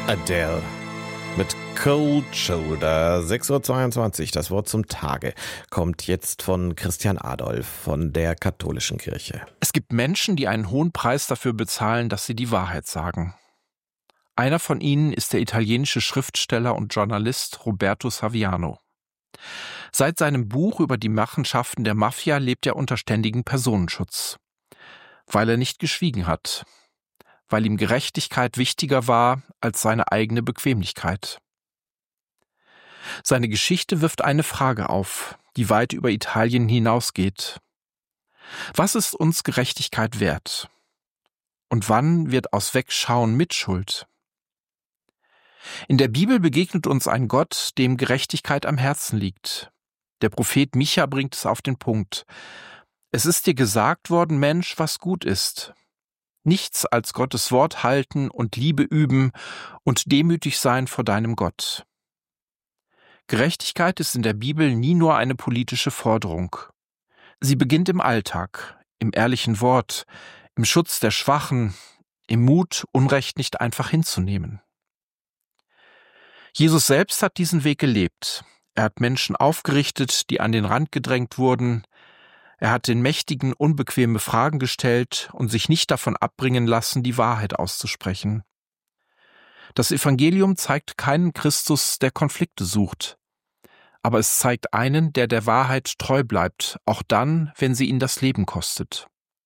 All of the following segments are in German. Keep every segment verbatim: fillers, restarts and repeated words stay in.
Adele mit Cold Shoulder. sechs Uhr zweiundzwanzig, das Wort zum Tage, kommt jetzt von Christian Adolf von der Katholischen Kirche. Es gibt Menschen, die einen hohen Preis dafür bezahlen, dass sie die Wahrheit sagen. Einer von ihnen ist der italienische Schriftsteller und Journalist Roberto Saviano. Seit seinem Buch über die Machenschaften der Mafia lebt er unter ständigem Personenschutz. Weil er nicht geschwiegen hat. Weil ihm Gerechtigkeit wichtiger war als seine eigene Bequemlichkeit. Seine Geschichte wirft eine Frage auf, die weit über Italien hinausgeht. Was ist uns Gerechtigkeit wert? Und wann wird aus Wegschauen Mitschuld? In der Bibel begegnet uns ein Gott, dem Gerechtigkeit am Herzen liegt. Der Prophet Micha bringt es auf den Punkt. Es ist dir gesagt worden, Mensch, was gut ist. Nichts als Gottes Wort halten und Liebe üben und demütig sein vor deinem Gott. Gerechtigkeit ist in der Bibel nie nur eine politische Forderung. Sie beginnt im Alltag, im ehrlichen Wort, im Schutz der Schwachen, im Mut, Unrecht nicht einfach hinzunehmen. Jesus selbst hat diesen Weg gelebt. Er hat Menschen aufgerichtet, die an den Rand gedrängt wurden. Er hat den Mächtigen unbequeme Fragen gestellt und sich nicht davon abbringen lassen, die Wahrheit auszusprechen. Das Evangelium zeigt keinen Christus, der Konflikte sucht. Aber es zeigt einen, der der Wahrheit treu bleibt, auch dann, wenn sie ihn das Leben kostet.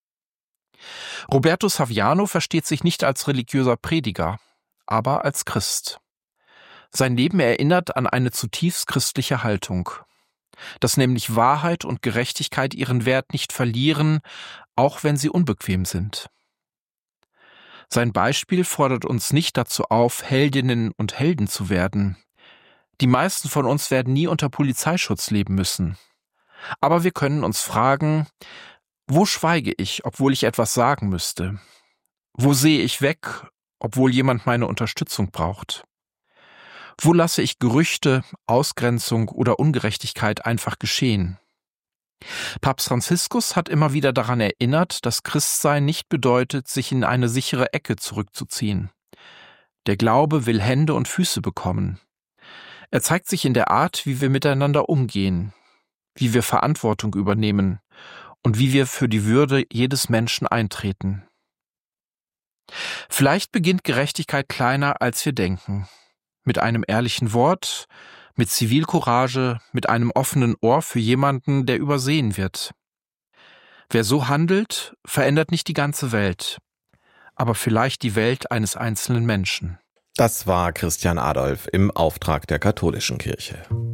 Roberto Saviano versteht sich nicht als religiöser Prediger, aber als Christ. Sein Leben erinnert an eine zutiefst christliche Haltung. Dass nämlich Wahrheit und Gerechtigkeit ihren Wert nicht verlieren, auch wenn sie unbequem sind. Sein Beispiel fordert uns nicht dazu auf, Heldinnen und Helden zu werden. Die meisten von uns werden nie unter Polizeischutz leben müssen. Aber wir können uns fragen, wo schweige ich, obwohl ich etwas sagen müsste? Wo sehe ich weg, obwohl jemand meine Unterstützung braucht? Wo lasse ich Gerüchte, Ausgrenzung oder Ungerechtigkeit einfach geschehen? Papst Franziskus hat immer wieder daran erinnert, dass Christsein nicht bedeutet, sich in eine sichere Ecke zurückzuziehen. Der Glaube will Hände und Füße bekommen. Er zeigt sich in der Art, wie wir miteinander umgehen, wie wir Verantwortung übernehmen und wie wir für die Würde jedes Menschen eintreten. Vielleicht beginnt Gerechtigkeit kleiner, als wir denken. Mit einem ehrlichen Wort, mit Zivilcourage, mit einem offenen Ohr für jemanden, der übersehen wird. Wer so handelt, verändert nicht die ganze Welt, aber vielleicht die Welt eines einzelnen Menschen. Das war Christian Adolf im Auftrag der Katholischen Kirche.